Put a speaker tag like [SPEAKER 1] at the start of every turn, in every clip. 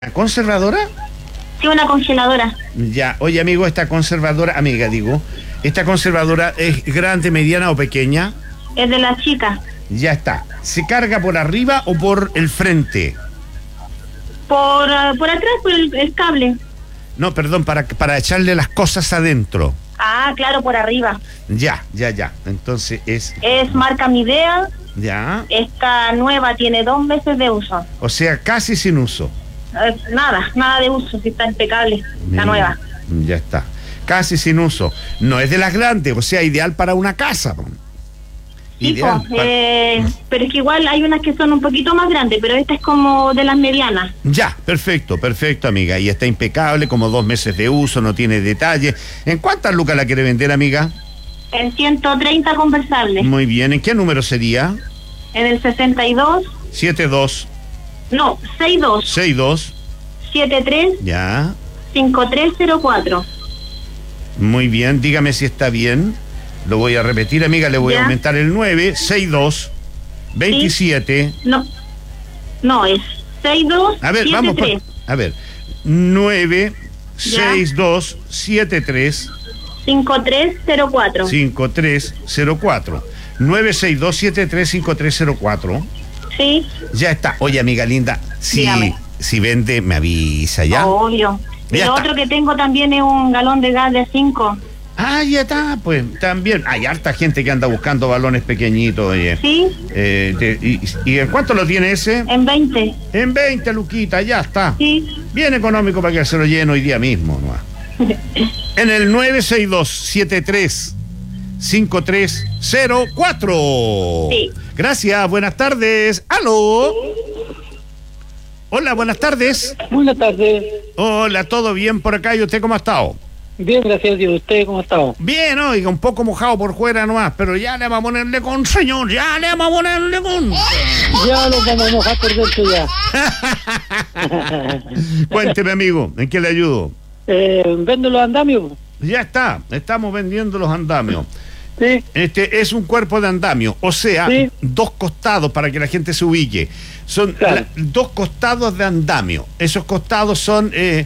[SPEAKER 1] ¿Conservadora?
[SPEAKER 2] Sí, una congeladora.
[SPEAKER 1] Ya, oye amigo, esta conservadora, amiga digo, ¿esta conservadora es grande, mediana o pequeña?
[SPEAKER 2] Es de la chica.
[SPEAKER 1] Ya está. ¿Se carga por arriba o por el frente?
[SPEAKER 2] Por atrás, por el cable.
[SPEAKER 1] No, perdón, para echarle las cosas adentro.
[SPEAKER 2] Ah, claro, por arriba.
[SPEAKER 1] Ya. Entonces es...
[SPEAKER 2] Es marca Midea.
[SPEAKER 1] Ya.
[SPEAKER 2] Esta nueva tiene 2 meses de uso.
[SPEAKER 1] O sea, casi sin uso.
[SPEAKER 2] Nada de uso, si está impecable. La nueva.
[SPEAKER 1] Ya está. Casi sin uso. No es de las grandes, o sea, ideal para una casa.
[SPEAKER 2] Sí,
[SPEAKER 1] Ideal.
[SPEAKER 2] pero es que igual hay unas que son un poquito más grandes, pero esta es como de las medianas.
[SPEAKER 1] Ya, perfecto, amiga. Y está impecable, como 2 meses de uso, no tiene detalle. ¿En cuántas lucas la quiere vender, amiga?
[SPEAKER 2] En 130 conversables.
[SPEAKER 1] Muy bien. ¿En qué número sería?
[SPEAKER 2] En el 62.
[SPEAKER 1] 72.
[SPEAKER 2] No, 62.
[SPEAKER 1] 62.
[SPEAKER 2] 73.
[SPEAKER 1] Ya.
[SPEAKER 2] 5304.
[SPEAKER 1] Muy bien. Dígame si está bien. Lo voy a repetir, amiga. Le voy a aumentar el 9. 62. 27.
[SPEAKER 2] Sí. No, es 62.
[SPEAKER 1] A ver,
[SPEAKER 2] 73.
[SPEAKER 1] vamos. A ver. 9. 62. 73.
[SPEAKER 2] 5304.
[SPEAKER 1] 5304. 962735304.
[SPEAKER 2] Sí.
[SPEAKER 1] Ya está. Oye, amiga linda,
[SPEAKER 2] Dígame.
[SPEAKER 1] si vende, me avisa, ¿ya?
[SPEAKER 2] Obvio. Y
[SPEAKER 1] Ya
[SPEAKER 2] lo
[SPEAKER 1] está.
[SPEAKER 2] otro que tengo también es un galón de gas de 5.
[SPEAKER 1] Ah, ya está, pues también. Hay harta gente que anda buscando balones pequeñitos, oye.
[SPEAKER 2] ¿Sí?
[SPEAKER 1] ¿Y en cuánto lo tiene ese?
[SPEAKER 2] En 20.
[SPEAKER 1] En 20, Luquita, ya está.
[SPEAKER 2] Sí.
[SPEAKER 1] Bien económico para que se lo llene hoy día mismo, ¿no? En el 962-73-5304.
[SPEAKER 2] Sí.
[SPEAKER 1] Gracias, buenas tardes. ¡Aló! Hola, buenas tardes.
[SPEAKER 3] Buenas tardes.
[SPEAKER 1] Hola, ¿todo bien por acá? ¿Y usted cómo ha estado?
[SPEAKER 3] Bien, gracias a Dios. ¿Usted cómo ha estado?
[SPEAKER 1] Bien, oiga, un poco mojado por fuera nomás, pero ya le vamos a ponerle con, señor, ya le vamos a ponerle con.
[SPEAKER 3] Ya lo vamos a mojar por dentro ya.
[SPEAKER 1] Cuénteme, amigo, ¿en qué le ayudo?
[SPEAKER 3] ¿Vendo los andamios?
[SPEAKER 1] Ya está, estamos vendiendo los andamios.
[SPEAKER 3] Sí.
[SPEAKER 1] Este es un cuerpo de andamio, o sea,
[SPEAKER 3] Sí.
[SPEAKER 1] 2 costados para que la gente se ubique. Son
[SPEAKER 3] Claro.
[SPEAKER 1] 2 costados de andamio. Esos costados son es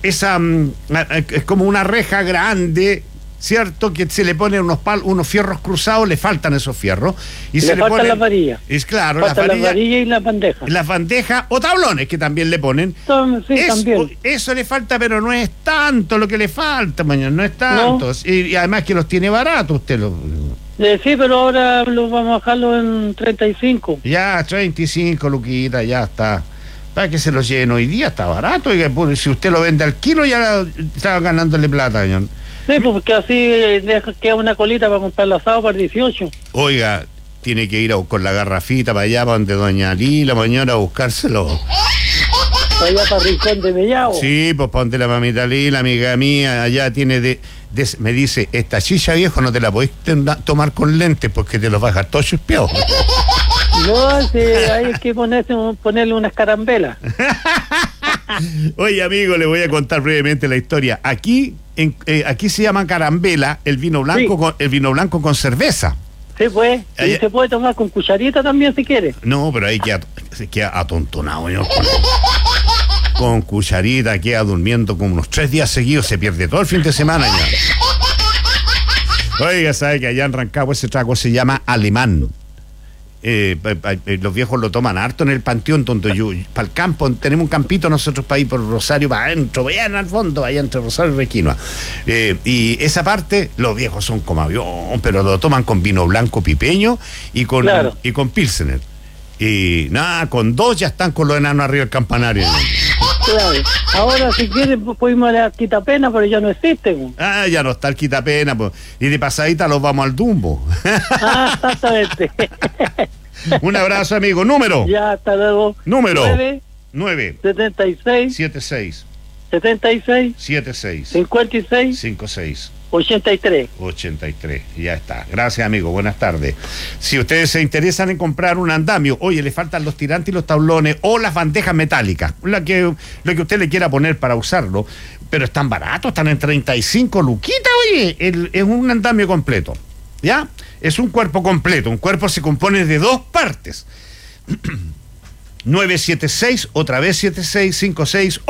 [SPEAKER 1] como una reja grande, ¿cierto? Que se le ponen unos fierros cruzados, le faltan esos fierros. Y
[SPEAKER 3] Le faltan las varillas.
[SPEAKER 1] Es claro,
[SPEAKER 3] Faltan las
[SPEAKER 1] varillas,
[SPEAKER 3] varillas y las bandejas.
[SPEAKER 1] las bandejas o tablones que también le ponen.
[SPEAKER 3] Sí, también.
[SPEAKER 1] Eso le falta, pero no es tanto lo que le falta, mañana, no es tanto.
[SPEAKER 3] No.
[SPEAKER 1] Y además que los tiene baratos, usted los...
[SPEAKER 3] Sí, pero ahora lo vamos a bajarlo en 35.
[SPEAKER 1] Ya, 35, Luquita, ya está. Para que se los lleven hoy día, está barato. Y pues, si usted lo vende al kilo, ya está ganándole plata, señor.
[SPEAKER 3] Sí, porque así queda una colita para comprar el asado para el 18.
[SPEAKER 1] Oiga, tiene que ir con la garrafita para allá, para donde doña Lila, mañana, a buscárselo.
[SPEAKER 3] Allá para Rincón de Mellao.
[SPEAKER 1] Sí, pues ponte la mamita Lila, amiga mía, allá tiene me dice, esta chicha, viejo, no te la podés tomar con lentes porque te los vas a dejar todos chuspeados.
[SPEAKER 3] No, sí, hay que ponerle unas carambelas.
[SPEAKER 1] Oye, amigo, le voy a contar brevemente la historia. Aquí se llama carambela el vino blanco,
[SPEAKER 3] Sí.
[SPEAKER 1] el vino blanco con cerveza.
[SPEAKER 3] Sí, pues. Y
[SPEAKER 1] Allá-
[SPEAKER 3] se puede tomar con cucharita también si quiere.
[SPEAKER 1] No, pero ahí queda atontonado, señor. Con cucharita, queda durmiendo como unos 3 días seguidos, se pierde todo el fin de semana ya. Oiga, sabe que allá en Rancagua ese trago se llama alemán. Los viejos lo toman harto en el panteón, donde para el campo, tenemos un campito nosotros para ir por Rosario, para adentro, bien al fondo, allá entre Rosario y Requinoa. Y esa parte, los viejos son como avión, pero lo toman con vino blanco pipeño y con pilsener. Y nada, con 2 ya están con los enanos arriba del campanario.
[SPEAKER 3] Claro. Ahora, si quieren, pues irnos a la Quitapena, pero ya no existe. Pues.
[SPEAKER 1] Ah, ya no está el quitapena, pues. Y de pasadita los vamos al Dumbo.
[SPEAKER 3] Ah, exactamente.
[SPEAKER 1] Un abrazo, amigo. Número.
[SPEAKER 3] Ya, hasta luego.
[SPEAKER 1] Número.
[SPEAKER 3] 9,
[SPEAKER 1] 9
[SPEAKER 3] 76,
[SPEAKER 1] 76
[SPEAKER 3] 76,
[SPEAKER 1] 76
[SPEAKER 3] 56,
[SPEAKER 1] 56
[SPEAKER 3] 83.
[SPEAKER 1] 83, ya está. Gracias, amigo, buenas tardes. Si ustedes se interesan en comprar un andamio, oye, le faltan los tirantes y los tablones o las bandejas metálicas, lo que usted le quiera poner para usarlo, pero están baratos, están en 35 luquitas, oye, es un andamio completo, ¿ya? Es un cuerpo completo, un cuerpo se compone de 2 partes. 976, otra vez 7656